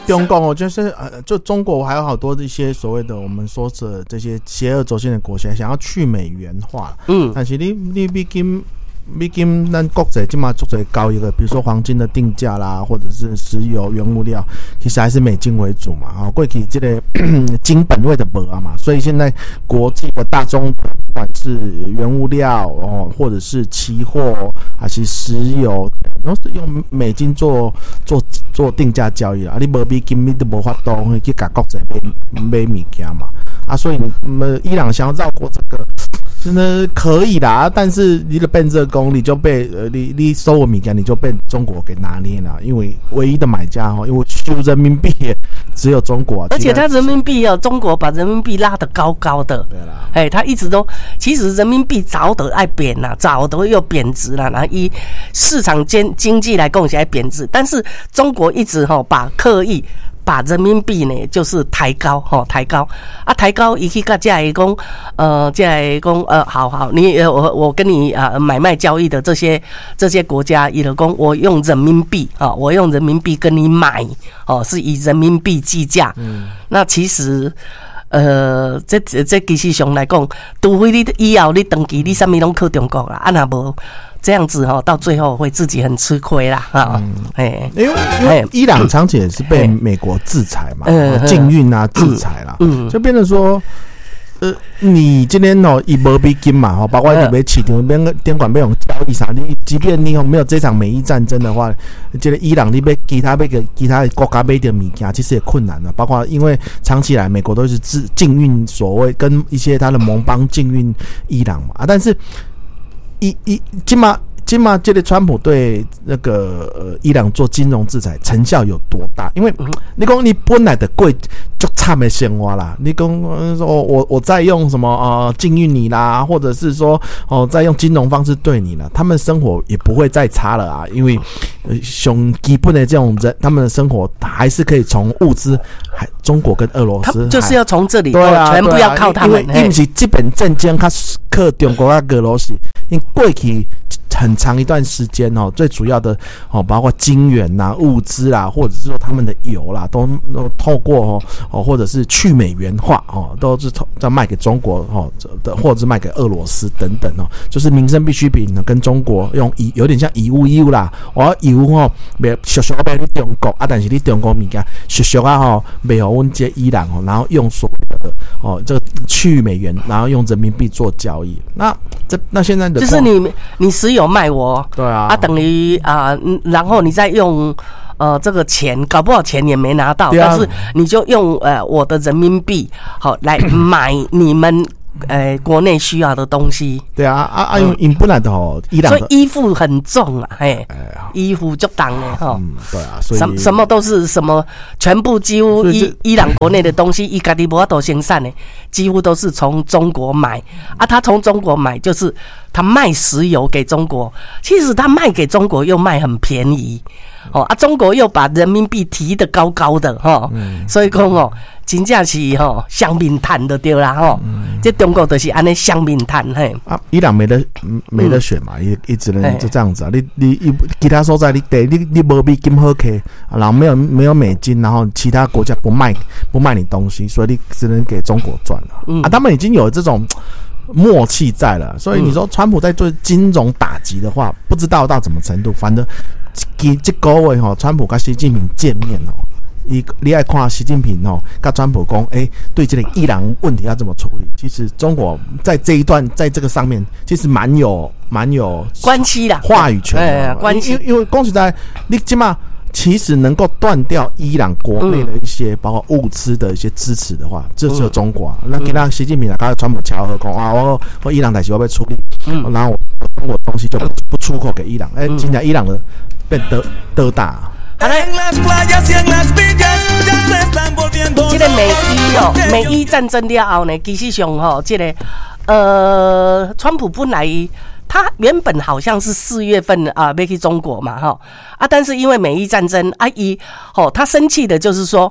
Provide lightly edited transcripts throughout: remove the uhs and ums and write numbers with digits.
中共就是就中国还有好多一些所谓的我们说的这些邪恶轴线的国家想要去美元化，但是你毕竟咱国际现在做这高一个，比如说黄金的定价啦，或者是石油原物料，其实还是美金为主嘛。过去这个金本位的没啊嘛，所以现在国际的大宗不管是原物料或者是期货还是石油，都是用美金做定价交易啦。你没美金，你都没法度去甲国际买物件嘛。所以伊朗想要绕过这个。真的可以啦，但是你的变这功，你就被你收我米干，你就被中国给拿捏了。因为唯一的买家因为修人民币只有中国， 而且它人民币中国把人民币拉得高高的，对啦，它一直都其实人民币早都爱贬啦，早都又贬值啦，然后以市场经济来讲起来贬值，但是中国一直刻意。把人民币呢，就是抬高，抬高抬高，一去跟这来讲，好，我跟你买卖交易的这些国家，伊就讲我用人民币我用人民币跟你买是以人民币计价，那其实。这其实上来讲，除非你以后你登记你什么拢靠中国啦，若无这样子到最后会自己很吃亏啦因为伊朗长期也是被美国制裁嘛，禁运制裁啦，就变成说。你今天以没美金嘛，包括你买市场监管要用交易啥，你即便你没有这场美伊战争的话，这个伊朗你被其他国家买的物件，其实也困难了。包括因为长期以来美国都是禁运，所谓跟一些他的盟邦禁运伊朗嘛，但是今嘛这个川普对那个伊朗做金融制裁成效有多大？因为你讲你本来的贵就差没鲜花啦，你讲我在用什么禁运你啦，或者是说在用金融方式对你啦，他们生活也不会再差了啊，因为熊基本的这种人，他们的生活还是可以从物资，中国跟俄罗斯就是要从这里， 对啊， 全部要靠他们， 因为不是基本政经靠中国跟俄罗斯，因为过去。很长一段时间最主要的包括金元物资或者是说他们的油啦，都透过或者是去美元化都是在卖给中国或者是卖给俄罗斯等等就是民生必需品跟中国用有点像以物啦，我以物小卖你中国但是你中国物件小卖给我们这伊朗然后用所谓的这个去美元，然后用人民币做交易。那现在的就是你石油卖我， 对啊， 等于然后你再用这个钱，搞不好钱也没拿到，但是你就用我的人民币来买你们国内需要的东西。 对啊，用本来的伊朗的， 所以依附很重啊，依附就当的对啊，所以什么都是什么，全部几乎伊朗国内的东西，伊家己无法度生产的，几乎都是从中国买他从中国买就是他卖石油给中国，其实他卖给中国又卖很便宜中国又把人民币提得高高的所以讲真正是双面谈就对啦这中国就是安尼双面谈伊朗没得选嘛，也只能就这样子你其他所在你没美金好客，然后没有美金，然后其他国家不卖你东西，所以你只能给中国赚了他们已经有这种默契在了，所以你说川普在做金融打击的话，不知道到什么程度。反正这个月川普跟习近平见面你爱看习近平跟川普讲对这个伊朗问题要怎么处理。其实中国在这一段在这个上面其实蛮有关系的话语权关系，因为讲实在你起码其实能够断掉伊朗国内的一些包括物资的一些支持的话，这只有中国那给他习近平跟川普巧合讲我伊朗代志我要处理然后我中国东西就不出口给伊朗今天伊朗的变得大这个美伊战争了后呢，其实上这个川普本来他原本好像是4月份要去中国嘛但是因为美伊战争他生气的就是说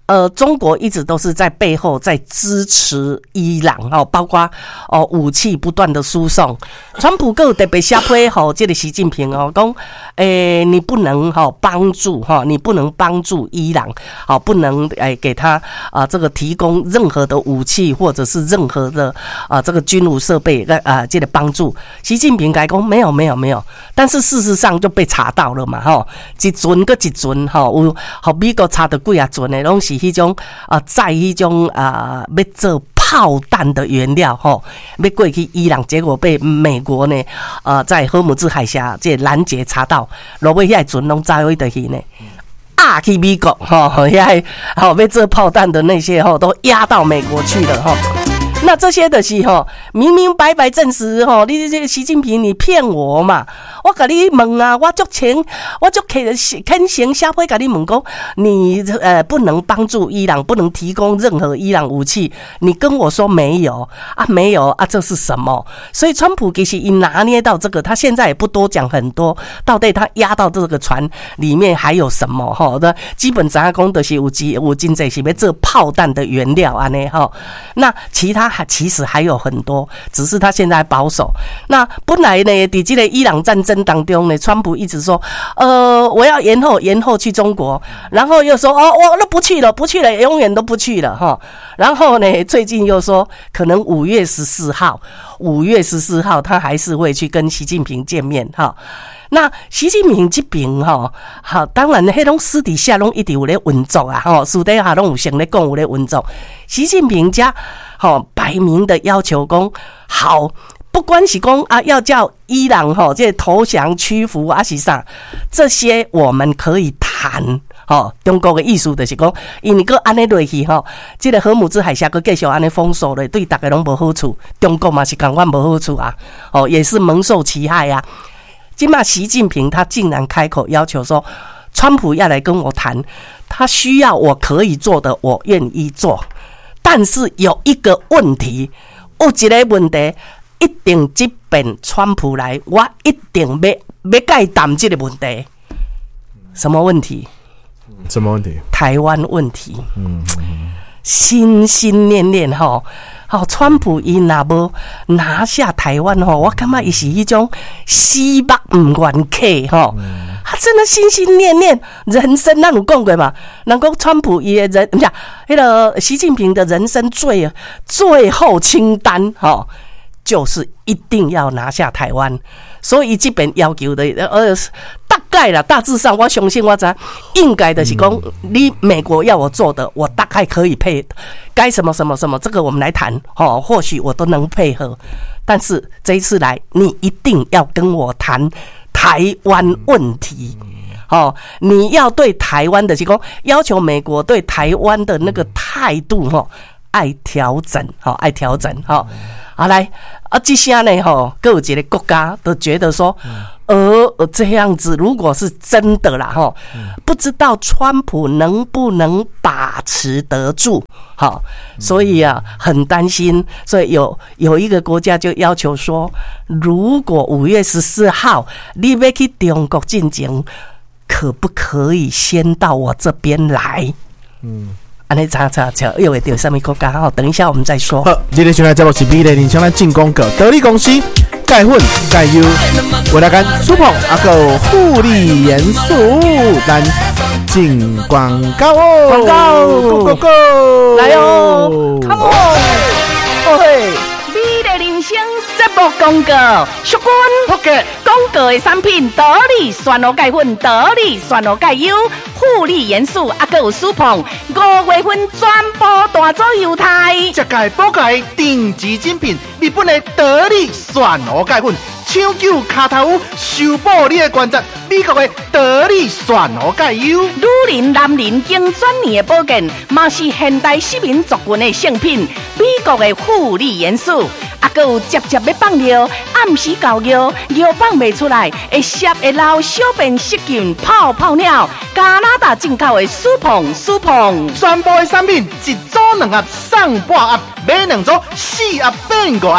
中国一直都是在背后在支持伊朗包括武器不断的输送。川普更特别下推这个习近平讲你不能帮助你不能帮助伊朗不能给他这个提供任何的武器或者是任何的这个军武设备这个帮助。习近平讲没有，但是事实上就被查到了嘛一尊个一尊有美国查到几啊尊的拢是迄种在迄种要做炮弹的原料要过去伊朗，结果被美国呢在荷姆兹海峡这拦截查到，落尾遐船拢载回得去呢。去美国要做炮弹的那些都押到美国去了那这些的是明明白白证实你这个习近平你骗我嘛，我跟你问啊，我足恳诚下回跟你问讲，你不能帮助伊朗，不能提供任何伊朗武器，你跟我说没有这是什么？所以川普其实拿捏到这个，他现在也不多讲很多，到底他压到这个船里面还有什么基本上讲的是有真侪是要做炮弹的原料那其实还有很多，只是他现在保守。那本来呢，在这个伊朗战争当中呢，川普一直说，我要延后去中国，然后又说，我都不去了，永远都不去了然后呢，最近又说，可能5月14号他还是会去跟习近平见面那习近平这边当然迄种私底下拢一直有咧运作私底下拢有先咧讲有咧运作。习近平家摆明的要求讲好，不管是讲要叫伊朗这投降屈服是啥，这些我们可以谈。中国的意思就是讲，因为安尼落去这个荷姆兹海峡佮继续安尼封锁咧，对大家拢无好处，中国嘛是同样无好处也是蒙受其害今嘛习近平他竟然开口要求说，川普要来跟我谈，他需要我可以做的，我愿意做，但是有一个问题，有一个问题，一定这边川普来，我一定要解谈这个问题。什么问题？台湾问题。心心念念川普伊若无拿下台湾我感觉伊是一种死目不愿客他真的心心念念人生，咱有讲过嘛？人讲川普伊的人，不是那个习近平的人生最后清单就是一定要拿下台湾，所以这边要求的大概啦，大致上我相信我知应该的是讲，你美国要我做的，我大概可以配，该什么什么什么，这个我们来谈或许我都能配合，但是这一次来，你一定要跟我谈台湾问题。你要对台湾的是讲要求美国对台湾的那个态度爱调整爱调整好来这些呢各有一个国家都觉得说这样子如果是真的啦不知道川普能不能把持得住所以很担心，所以有一个国家就要求说，如果5月14号你要去中国进行，可不可以先到我这边来？安尼查又会到什么国家？等一下我们再说。 好，今天现在节目是美丽人生的进攻个得力公司钙粉钙优，为大家super有护理元素，咱进广告广告 ，Go Go Go， 来Come on， 嘿，美丽人生节目广告，小军福格广告的产品得力酸露钙粉，得力酸露钙优。护理元素还有舒碰，5月份全部大做优待， 这届补钙定制精品，日本的得力酸露钙粉，抢救卡头修补你的关节，美国的得力酸露钙优， 女人男人经专业的保健，嘛是现代市民族群的圣品，美国的护理元素。还有接要放尿，暗时搞尿放不出来，会涩会流小便失禁泡尿，加拿大进口的舒碰， 全部的产品一组2盒送8盒，买2组4盒变5盒，得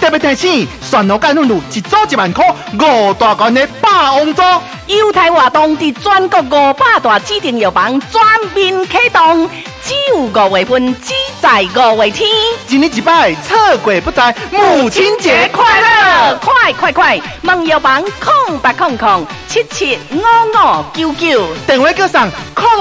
特别提醒，选罗钙粉乳一组10000块，5大罐的霸王组。 优待活动伫全国500大指定药房全面启动，只有5月份，只在5月天。 一年一摆，错过不再。母亲节快乐！ 快！问药房0800775599， 电话叫上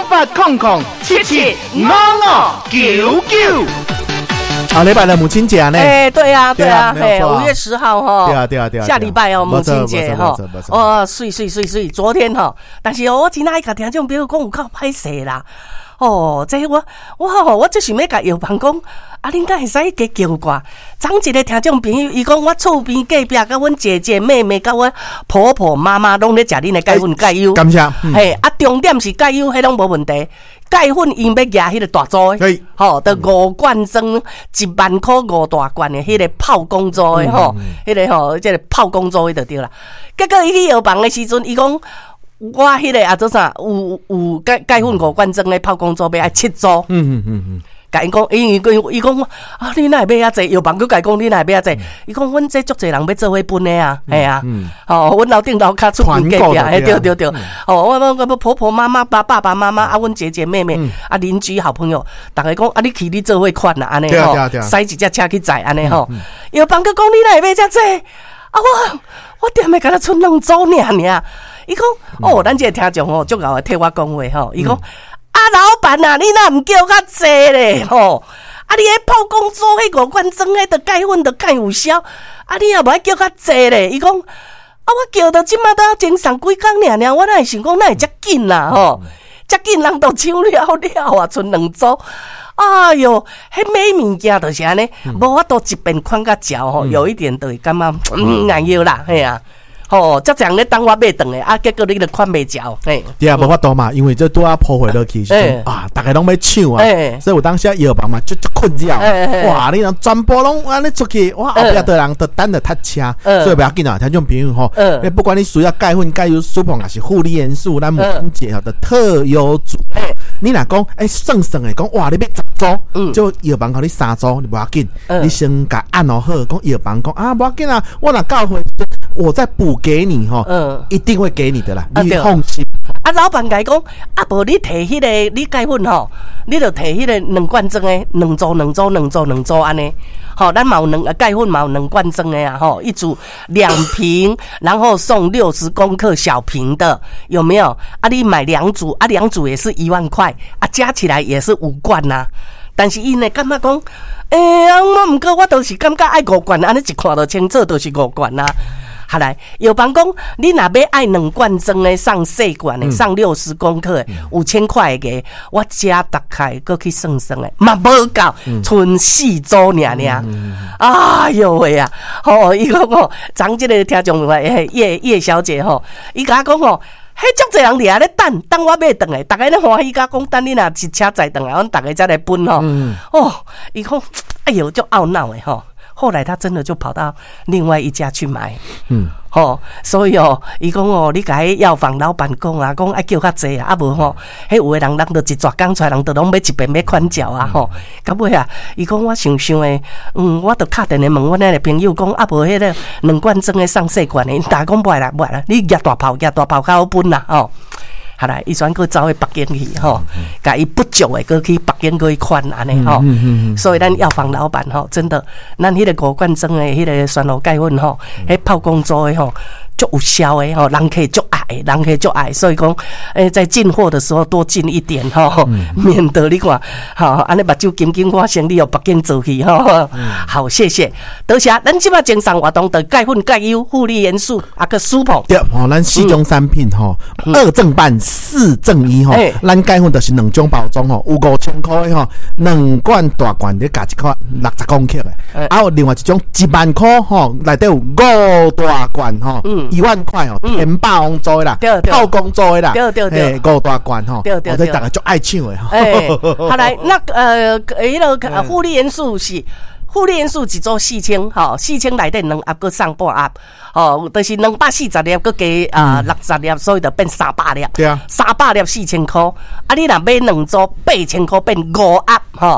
0800775599。 下礼拜的母亲节呢？ 对啊，5月10号哈。 对啊， 下礼拜母亲节哈。水，昨天哈，但是我今仔甲听众朋友讲有够歹势啦。这我就想要甲药房讲，恁敢会使加叫我？昨一个听众朋友，伊讲我厝边隔壁，甲阮姐姐妹妹，甲我婆婆妈妈拢咧食恁的钙粉钙优。 感谢。 重点是钙优，迄拢无问题。钙粉因要压迄个大组的，得5罐装10000块5大罐的，迄个泡公组的迄个即个泡公组的就对啦。结果伊去药房的时阵，伊讲我迄个做啥有钙粉5罐装的泡公组要爱7组。甲因讲，伊讲你哪会买遐济？药房佮甲伊讲，你哪会买遐济？伊讲，阮这足济人要做伙分的啊，系啊，阮楼顶楼骹厝边隔壁，对，我婆婆妈妈、爸爸妈妈阮姐姐妹妹邻居好朋友，大家讲你去你做伙款啦，安尼塞一只车去载安尼药房佮讲你哪会买遮济？我踮咧，敢若剩2组尔。伊讲咱这个听众足够替我讲话伊讲。老板啊，你哪唔叫较济咧？你迄泡公组迄5罐装迄的钙粉的钙有效，你也无爱叫较济咧？伊讲我叫到即马都前3几工尔，我哪会想讲哪会遮紧啦？遮紧人都抢了啊，剩2组。哎哟，迄买物件就是安尼，无法度一遍看甲嚼有一点就会感觉难要啦，嘿啊。这样咧等我买顿的结果你就看袂着，对啊，无法度嘛，因为这拄啊破坏落去大家拢要抢啊，所以有当时药房嘛就困扰，哇，你人全部拢安尼出去，哇，后壁的人都等着塞车，所以不要紧啊，听众朋友不管你需要钙粉、钙油、舒膨还是护理元素，咱母亲节的特优组，你若讲算的讲，哇，你买10组，就药房给你3组，你不要紧，你先甲按好，讲药房讲不要紧啊，我若到会，我再补给你一定会给你的啦，你放心。 老板甲伊讲，无你摕迄个你钙粉你就摕迄个2罐装的2组安尼。咱嘛有钙粉嘛有2罐装的啊，一组2瓶，然后送60公克小瓶的，有没有？你买2组，2组也是1万块，加起来也是5罐呐。但是因呢感觉讲，我毋过我都是感觉爱5罐，安尼一看就清楚，就是5罐呐。好来，药房讲，你若要爱2罐装的，送细罐的，送60公克的，5000块的，我加大概搁去算算的，嘛无够，剩4组尔。哎呦喂啊！伊讲昨这个听众叶小姐伊甲我讲迄足侪人伫遐咧等我买顿的，大家咧欢喜甲讲，等你若一车载顿来，阮大家才来分伊讲，哎呦，足懊恼的后来他真的就跑到另外一家去买，所以伊讲你甲迄药房老板讲讲爱叫较济无迄有的人就一抓工出来，人就拢要一遍要款缴到尾伊讲我想的，我就敲电话问阮那个朋友讲无迄个2罐装的送细罐的，因大家讲不来，你压大炮较好分啦好啦，伊转去走去北京去甲伊不久的过去北京去款安尼所以咱药房老板真的，咱迄个5罐装的迄个酸露钙粉迄泡公组的足有效的人可以足爱，所以讲在进货的时候多进一点免得你看安尼目睭金金看生理北京走去好，谢谢，多谢。咱即马精神活动的钙粉、钙优、护理元素个舒膨， 对咱4种产品2正半4正1咱钙粉就是2种包装有5000块的2罐大罐你加一块60公克的，有另外一种10000块内底有5大罐1万块天霸王做的啦，泡公做的啦，对，5大罐我这大家就爱抢的好来，那迄个护理元素是。护理元素一组4000，4000内底2盒搁送半盒，就是240粒搁加60粒，所以就变300粒。 对啊， 300粒4000块，你若买2组8000块变5盒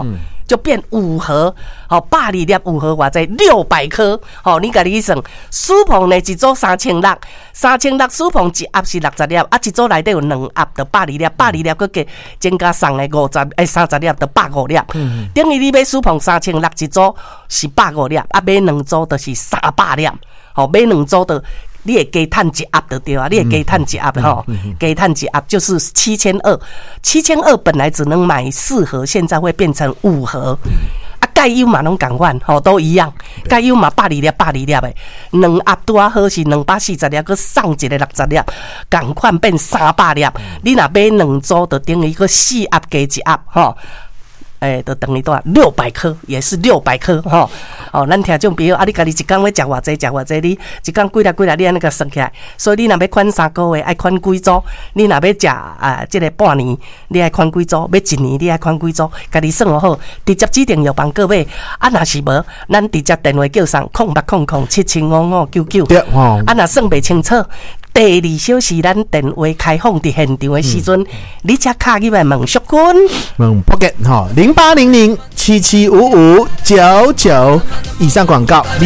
就变5盒，120粒5盒偌济600颗，你家己算，薯碰呢一组3600，3600薯碰一盒是60粒，一组内底有2盒就120粒，120粒佮加增加送的30粒就150粒，等于你买薯碰3600一组是150粒，买2组就是300粒，买2组的。你也给碳几盒的对啊，你也给碳几盒哈，给碳几盒就是7200本来只能买4盒，现在会变成5盒。钙优嘛拢共款，都一样。钙优嘛120粒的，2盒拄啊好是240粒，佮送一个60粒，共款变300粒。你若买2组，就等于个4盒加1盒吼。就等于多少600颗，也是600颗哈。咱听众朋友，你家己一天要食偌济，你一天几粒，你安尼个算起来。所以你若要款3个月，爱款几组；你若要食这个半年，你爱款几组；要1年，你爱款几组。家己算好，直接指定药房购买。若是无，咱直接电话叫上0800755599。对若算袂清楚。第2小时，咱电话开放伫现场的时阵，你才敲入来问淑君， 问不给0800775599。以上广告。